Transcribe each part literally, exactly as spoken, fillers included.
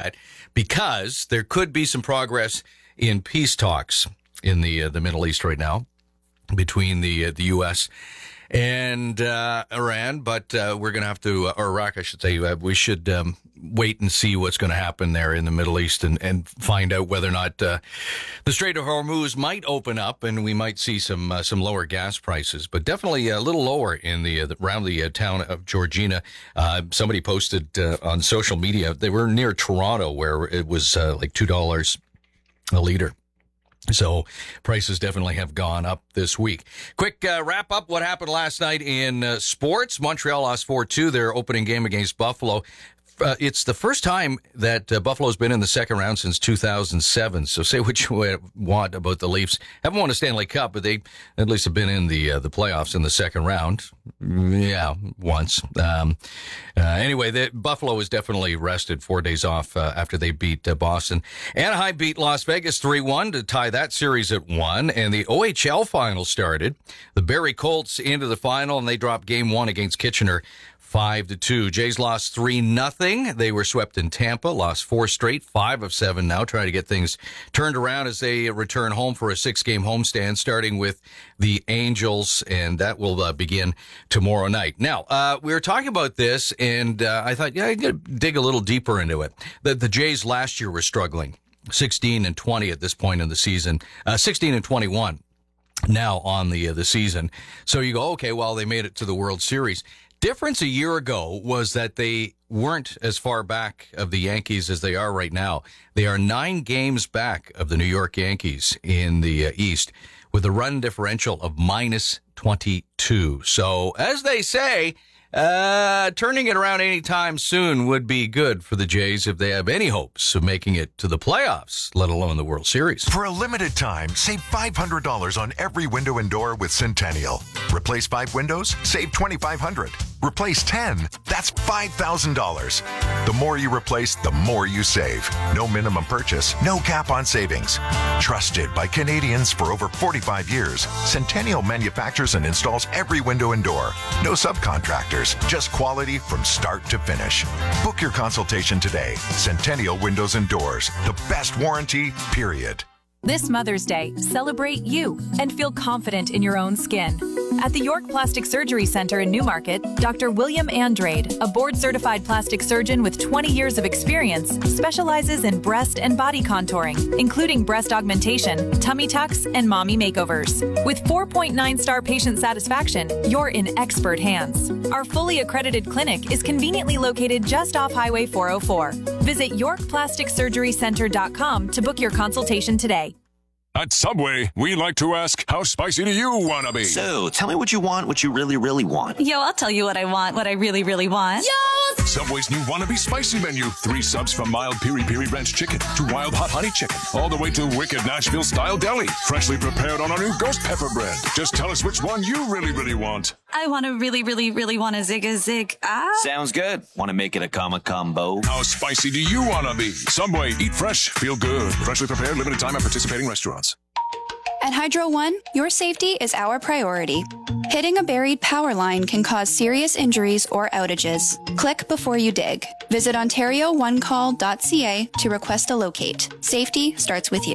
that because there could be some progress in peace talks in the uh, the Middle East right now between the uh, the U S and uh, Iran, but uh, we're going to have to, uh, or Iraq, I should say, uh, we should um, wait and see what's going to happen there in the Middle East and, and find out whether or not uh, the Strait of Hormuz might open up and we might see some uh, some lower gas prices, but definitely a little lower in the, uh, the around the uh, town of Georgina. Uh, somebody posted uh, on social media, they were near Toronto where it was uh, like two dollars a liter. So prices definitely have gone up this week. Quick uh, wrap up what happened last night in uh, sports. Montreal lost four two, their opening game against Buffalo. Uh, it's the first time that uh, Buffalo's been in the second round since two thousand seven. So say what you want about the Leafs. Haven't won a Stanley Cup, but they at least have been in the uh, the playoffs in the second round. Yeah, once. Um, uh, anyway, the, Buffalo was definitely rested. Four days off uh, after they beat uh, Boston. Anaheim beat Las Vegas three one to tie that series at one. And the O H L final started. The Barrie Colts into the final, and they dropped game one against Kitchener Five to two. Jays lost three nothing. They were swept in Tampa, lost four straight, five of seven now, trying to get things turned around as they return home for a six-game homestand, starting with the Angels, and that will uh, begin tomorrow night. Now, uh, we were talking about this, and uh, I thought, yeah, I got to dig a little deeper into it. The, the Jays last year were struggling, sixteen and twenty at this point in the season, uh, sixteen and twenty-one now on the uh, the season. So you go, okay, well, they made it to the World Series. Difference a year ago was that they weren't as far back of the Yankees as they are right now. They are nine games back of the New York Yankees in the uh, East with a run differential of minus twenty-two. So, as they say, uh, turning it around anytime soon would be good for the Jays if they have any hopes of making it to the playoffs, let alone the World Series. For a limited time, save five hundred dollars on every window and door with Centennial. Replace five windows, save twenty-five hundred dollars. Replace ten, that's five thousand dollars. The more you replace, the more you save. No minimum purchase, no cap on savings. Trusted by Canadians for over forty-five years, Centennial manufactures and installs every window and door. No subcontractors, just quality from start to finish. Book your consultation today. Centennial Windows and Doors, the best warranty, period. This Mother's Day, celebrate you and feel confident in your own skin. At the York Plastic Surgery Center in Newmarket, Doctor William Andrade, a board-certified plastic surgeon with twenty years of experience, specializes in breast and body contouring, including breast augmentation, tummy tucks, and mommy makeovers. With four point nine star patient satisfaction, you're in expert hands. Our fully accredited clinic is conveniently located just off Highway four oh four. Visit york plastic surgery center dot com to book your consultation today. At Subway, we like to ask, how spicy do you want to be? So, tell me what you want, what you really, really want. Yo, I'll tell you what I want, what I really, really want. Yo! Subway's new Wannabe Spicy Menu. Three subs from mild Piri Piri Ranch Chicken to wild hot honey chicken, all the way to wicked Nashville-style deli. Freshly prepared on our new ghost pepper bread. Just tell us which one you really, really want. I want to really, really, really want a zig a zig. Ah. Sounds good. Want to make it a comma combo? How spicy do you want to be? Subway, eat fresh, feel good. Freshly prepared, limited time at participating restaurants. At Hydro One, your safety is our priority. Hitting a buried power line can cause serious injuries or outages. Click before you dig. Visit ontario one call dot c a to request a locate. Safety starts with you.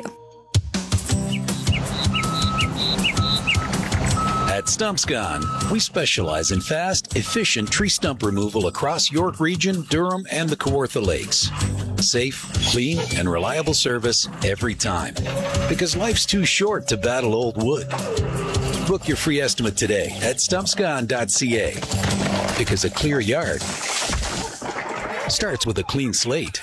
At Stumps Gone, we specialize in fast, efficient tree stump removal across York Region, Durham, and the Kawartha Lakes. Safe, clean, and reliable service every time. Because life's too short to battle old wood. Book your free estimate today at stumps gone dot c a. Because a clear yard starts with a clean slate.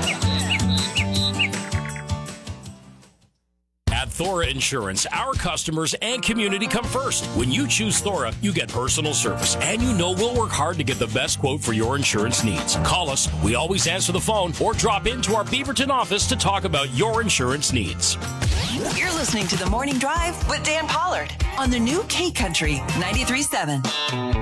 At Thora Insurance, our customers and community come first. When you choose Thora, you get personal service, and you know we'll work hard to get the best quote for your insurance needs. Call us. We always answer the phone, or drop into our Beaverton office to talk about your insurance needs. You're listening to The Morning Drive with Dan Pollard on the new K Country ninety-three point seven.